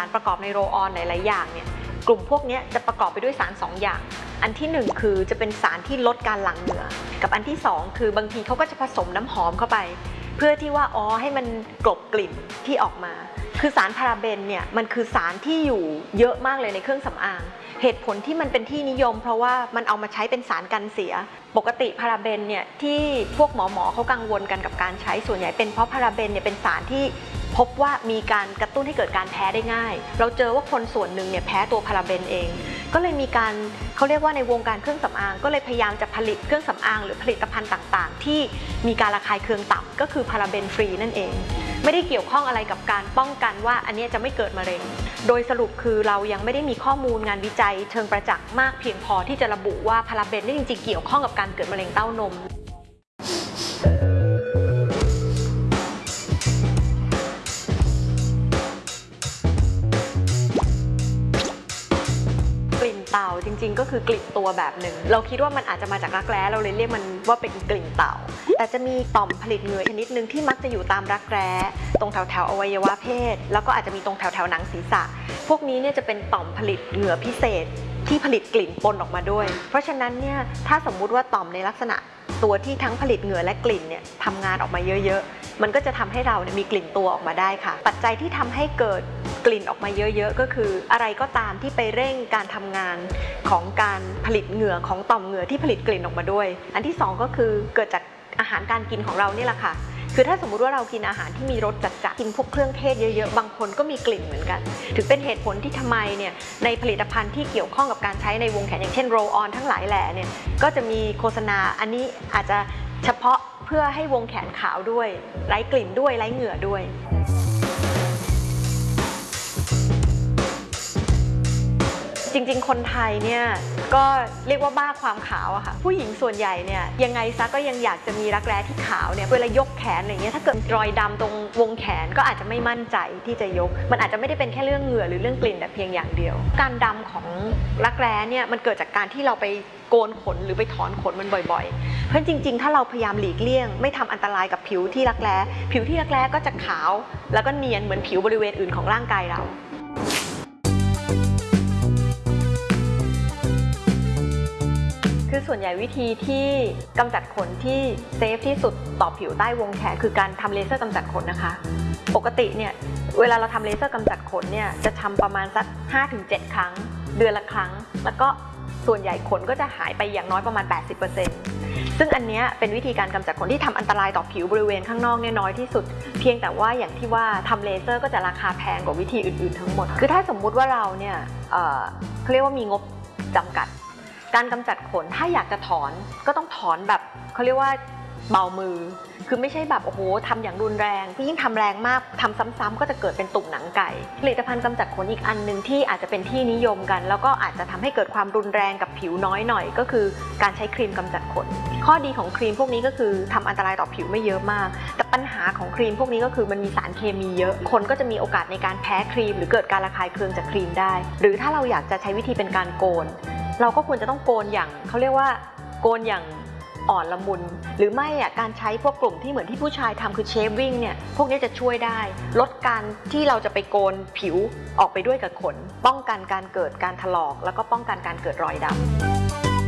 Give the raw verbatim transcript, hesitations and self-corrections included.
ารประกอบในโรลออนหลายๆอย่างเนี่ยกลุ่มพวกนี้จะประกอบไปด้วยสารสองอย่างอันที่หนึ่งคือจะเป็นสารที่ลดการหลั่งเหงื่อกับอันที่สองคือบางทีเขาก็จะผสมน้ำหอมเข้าไปเพื่อที่ว่าอ๋อให้มันกลบกลิ่นที่ออกมาคือสารพาราเบนเนี่ยมันคือสารที่อยู่เยอะมากเลยในเครื่องสำอางเหตุผลที่มันเป็นที่นิยมเพราะว่ามันเอามาใช้เป็นสารกันเสียปกติพาราเบนเนี่ยที่พวกหมอหมอเขากังวลกันกับการใช้ส่วนใหญ่เป็นเพราะพาราเบนเนี่ยเป็นสารที่พบว่ามีการกระตุ้นให้เกิดการแพ้ได้ง่ายเราเจอว่าคนส่วนหนึ่งเนี่ยแพ้ตัวพาราเบนเองก็เลยมีการเขาเรียกว่าในวงการเครื่องสำอางก็เลยพยายามจะผลิตเครื่องสำอางหรือผลิตภัณฑ์ต่างๆที่มีการระคายเคืองต่ำก็คือพาราเบนฟรีนั่นเองไม่ได้เกี่ยวข้องอะไรกับการป้องกันว่าอันนี้จะไม่เกิดมะเร็งโดยสรุปคือเรายังไม่ได้มีข้อมูลงานวิจัยเชิงประจักษ์มากเพียงพอที่จะระบุว่าพาราเบนนี่จริงๆเกี่ยวข้องกับการเกิดมะเร็งเต้านมเต่าจริงๆก็คือกลิ่นตัวแบบหนึ่งเราคิดว่ามันอาจจะมาจากรักแร้เราเลยเรียกมันว่าเป็นกลิ่นเต่าแต่จะมีต่อมผลิตเหงื่อชนิดหนึ่งที่มักจะอยู่ตามรักแร้ตรงแถวๆอวัยวะเพศแล้วก็อาจจะมีตรงแถวๆหนังศีรษะพวกนี้เนี่ยจะเป็นต่อมผลิตเหงื่อพิเศษที่ผลิตกลิ่นปนออกมาด้วยเพราะฉะนั้นเนี่ยถ้าสมมุติว่าต่อมในลักษณะตัวที่ทั้งผลิตเหงื่อและกลิ่นเนี่ยทำงานออกมาเยอะๆมันก็จะทำให้เราเนี่ยมีกลิ่นตัวออกมาได้ค่ะปัจจัยที่ทำให้เกิดกลิ่นออกมาเยอะๆก็คืออะไรก็ตามที่ไปเร่งการทำงานของการผลิตเหงื่อของต่อมเหงื่อที่ผลิตกลิ่นออกมาด้วยอันที่สองก็คือเกิดจากอาหารการกินของเรานี่แหละค่ะคือถ้าสมมุติว่าเรากินอาหารที่มีรสจัดๆกินพวกเครื่องเทศเยอะๆบางคนก็มีกลิ่นเหมือนกันถึงเป็นเหตุผลที่ทำไมเนี่ยในผลิตภัณฑ์ที่เกี่ยวข้องกับการใช้ในวงแขนอย่างเช่นโรลออนทั้งหลายแหล่เนี่ยก็จะมีโฆษณาอันนี้อาจจะเฉพาะเพื่อให้วงแขนขาวด้วยไร้กลิ่นด้วยไร้เหงื่อด้วยจริงๆคนไทยเนี่ยก็เรียกว่าบ้าความขาวอะค่ะผู้หญิงส่วนใหญ่เนี่ยยังไงซะก็ยังอยากจะมีรักแร้ที่ขาวเนี่ยเวลายกแขนอะไรเงี้ยถ้าเกิดรอยดำตรงวงแขนก็อาจจะไม่มั่นใจที่จะยกมันอาจจะไม่ได้เป็นแค่เรื่องเหงื่อหรือเรื่องกลิ่นแต่เพียงอย่างเดียวการดำของรักแร้เนี่ยมันเกิดจากการที่เราไปโกนขนหรือไปถอนขนมันบ่อยๆเพราะจริงๆถ้าเราพยายามหลีกเลี่ยงไม่ทำอันตรายกับผิวที่รักแร้ผิวที่รักแร้ก็จะขาวแล้วก็เนียนเหมือนผิวบริเวณอื่นของร่างกายเราคือส่วนใหญ่วิธีที่กำจัดขนที่เซฟที่สุดต่อผิวใต้วงแขนคือการทำเลเซอร์กำจัดขนนะคะปกติเนี่ยเวลาเราทำเลเซอร์กำจัดขนเนี่ยจะทำประมาณสัก ห้าถึงเจ็ด ครั้งเดือนละครั้งแล้วก็ส่วนใหญ่ขนก็จะหายไปอย่างน้อยประมาณ แปดสิบเปอร์เซ็นต์ ซึ่งอันนี้เป็นวิธีการกำจัดขนที่ทำอันตรายต่อผิวบริเวณข้างนอกเนี่ยน้อยที่สุดเพียงแต่ว่าอย่างที่ว่าทำเลเซอร์ก็จะราคาแพงกว่าวิธีอื่นๆทั้งหมดคือถ้าสมมุติว่าเราเนี่ยเอ่อเขาเรียกว่ามีงบจำกัดการกำจัดขนถ้าอยากจะถอนก็ต้องถอนแบบเขาเรียกว่าเบามือคือไม่ใช่แบบโอ้โหทำอย่างรุนแรงยิ่งทำแรงมากทำซ้ำๆก็จะเกิดเป็นตุ่มหนังไก่ผลิตภัณฑ์กำจัดขนอีกอันหนึ่งที่อาจจะเป็นที่นิยมกันแล้วก็อาจจะทำให้เกิดความรุนแรงกับผิวน้อยหน่อยก็คือการใช้ครีมกำจัดขนข้อดีของครีมพวกนี้ก็คือทำอันตรายต่อผิวไม่เยอะมากแต่ปัญหาของครีมพวกนี้ก็คือมันมีสารเคมีเยอะคนก็จะมีโอกาสในการแพ้ครีมหรือเกิดการระคายเคืองจากครีมได้หรือถ้าเราอยากจะใช้วิธีเป็นการโกนเราก็ควรจะต้องโกนอย่างเขาเรียกว่าโกนอย่างอ่อนละมุนหรือไม่อ่ะการใช้พวกกลุ่มที่เหมือนที่ผู้ชายทำคือเชฟวิ่งเนี่ยพวกนี้จะช่วยได้ลดการที่เราจะไปโกนผิวออกไปด้วยกับขนป้องกันการเกิดการถลอกแล้วก็ป้องกันการเกิดรอยดำ